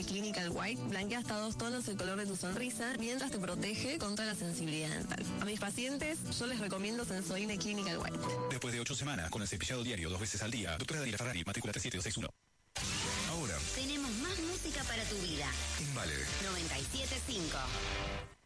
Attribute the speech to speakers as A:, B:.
A: Clinical White blanquea hasta 2 tonos el color de tu sonrisa mientras te protege contra la sensibilidad dental. A mis pacientes yo les recomiendo Sensodyne Clinical White.
B: Después de 8 semanas con el cepillado diario 2 veces al día, doctora Daniela Ferrari, matrícula 37261.
C: Ahora
D: tenemos más música para tu vida.
C: en Vale
D: 97.5.